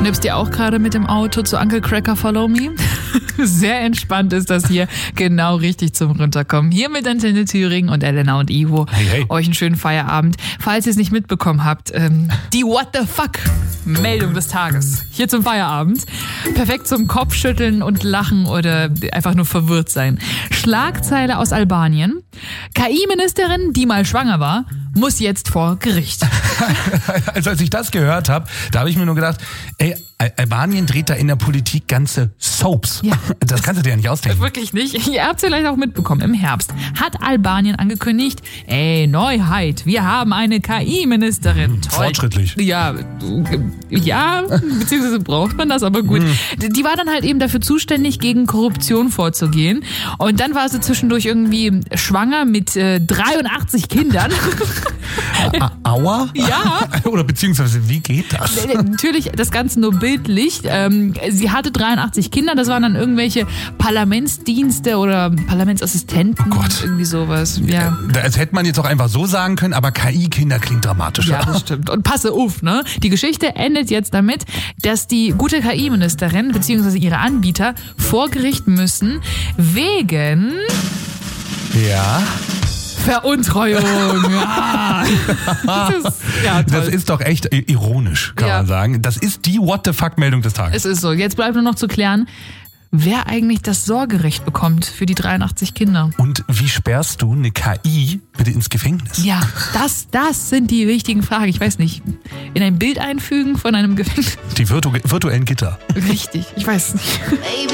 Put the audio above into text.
Schnippst ihr auch gerade mit dem Auto zu Uncle Cracker Follow Me? Sehr entspannt ist das hier. Genau richtig zum Runterkommen. Hier mit Antenne Thüringen und Elena und Ivo. Hey. Euch einen schönen Feierabend. Falls ihr es nicht mitbekommen habt, die What the Fuck Meldung des Tages. Hier zum Feierabend. Perfekt zum Kopfschütteln und Lachen oder einfach nur verwirrt sein. Schlagzeile aus Albanien. KI-Ministerin, die mal schwanger war, muss jetzt vor Gericht. Also als ich das gehört habe, da habe ich mir nur gedacht, ey, Albanien dreht da in der Politik ganze Soaps. Ja. Das kannst du dir ja nicht ausdenken. Wirklich nicht. Ihr habt es vielleicht auch mitbekommen. Im Herbst hat Albanien angekündigt, Neuheit, wir haben eine KI-Ministerin. Toll. Fortschrittlich. Ja, beziehungsweise braucht man das, aber gut. Die war dann halt eben dafür zuständig, gegen Korruption vorzugehen. Und dann war sie zwischendurch irgendwie schwanger mit 83 Kindern. Aua? Ja. Oder beziehungsweise, wie geht das? Natürlich das Ganze nur bildlich. Sie hatte 83 Kinder, das waren dann irgendwelche Parlamentsdienste oder Parlamentsassistenten. Oh Gott. Irgendwie sowas. Ja. Das hätte man jetzt auch einfach so sagen können, aber KI-Kinder klingt dramatischer. Ja, das stimmt. Und passe auf, ne? Die Geschichte endet jetzt damit, dass die gute KI-Ministerin bzw. ihre Anbieter vor Gericht müssen wegen Ja. Veruntreuung. Ja. Das ist doch echt ironisch, kann man sagen. Das ist die What the Fuck-Meldung des Tages. Es ist so. Jetzt bleibt nur noch zu klären, wer eigentlich das Sorgerecht bekommt für die 83 Kinder. Und wie sperrst du eine KI bitte ins Gefängnis? Ja, das sind die wichtigen Fragen. Ich weiß nicht. In ein Bild einfügen von einem Gefängnis? Die virtuellen Gitter. Richtig, ich weiß nicht.